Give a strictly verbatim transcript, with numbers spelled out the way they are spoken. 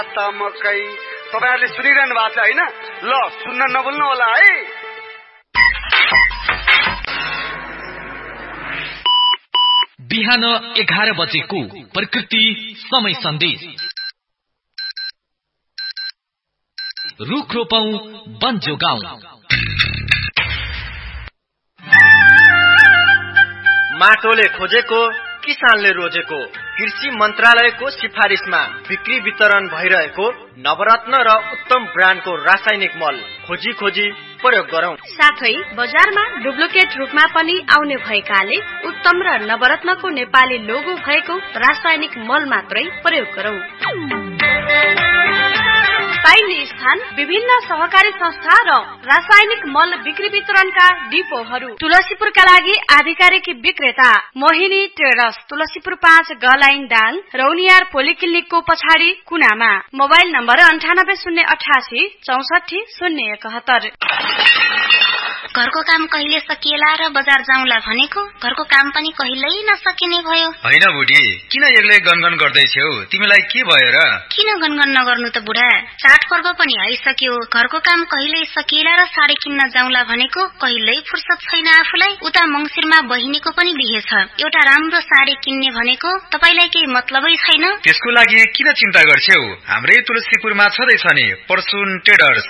मकै तपाईहरुले सुनिरहनु भएको छ हैन? ल सुन्न नभुल्नु होला है। बिहान एघार बजेको प्रकृति समय सन्देश। रुख रोपौं वन जोगाउँ। माटोले खोजेको किसानले रोजेको कृषि मन्त्रालयको सिफारिसमा बिक्री वितरण भइरहेको नवरत्न र उत्तम ब्रान्डको रासायनिक मल खोजी खोजी प्रयोग गरौं। साथै बजारमा डुप्लिकेट रूपमा पनि आउने भएकाले उत्तम र नवरत्नको नेपाली लोगो भएको रासायनिक मल मात्रै प्रयोग गरौं। पाइने स्थान विभिन्न सहकारी संस्था र रासायनिक मल बिक्री वितरणका डिपोहरू। तुलसीपुरका लागि आधिकारिक विक्रेता मोहिनी ट्रेडर्स, तुलसीपुर पाँच गलाइन दाङ, रौनियार पोलिक्लिनिकको पछाडि कुनामा। मोबाइल नम्बर अन्ठानब्बे शून्य अठासी चौसठी शून्य एकहत्तर। घरको काम कहिले सकिएला र बजार जाउँला भनेको घरको काम पनि कहिल्यै नसकिने भयो। हैन बुढी, किन एक्लै गनगन गर्दैछौ? तिमीलाई के भयो र? किन गनगन नगर्नु त बुढा, चाड पर्व पनि आइसक्यो। घरको काम कहिल्यै सकिएला र साडी किन्न जाउँला भनेको कहिल्यै फुर्सद छैन आफूलाई। उता मंसिरमा बहिनीको पनि बिहे छ। एउटा राम्रो साडी किन्ने भनेको तपाईलाई केही मतलबै छैन? त्यसको लागि किन चिन्ता गर्छौ? हाम्रै तुलसीपुरमा छँदैछ नि परसुन ट्रेडर्स।